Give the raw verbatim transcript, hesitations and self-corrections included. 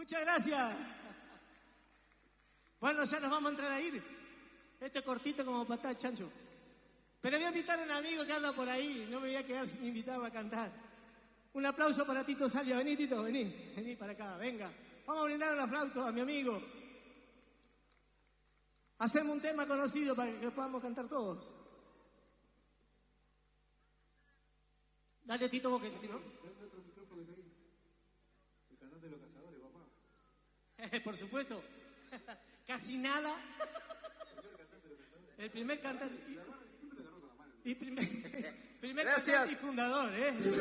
Muchas gracias. Bueno, ya nos vamos a entrar a ir. Este cortito como patada de chancho. Pero voy a invitar a un amigo que anda por ahí. No me voy a quedar sin invitarlo a cantar. Un aplauso para Tito Salvia. Vení, Tito, vení. Vení para acá, venga. Vamos a brindar un aplauso a mi amigo. Hacemos un tema conocido para que podamos cantar todos. Dale, Tito, vos que si no. Dame otro micrófono de ahí. El cantante de los cazadores, papá. Por supuesto. Casi nada. El primer cantante. Y primer, primer cantante y fundador, ¿eh?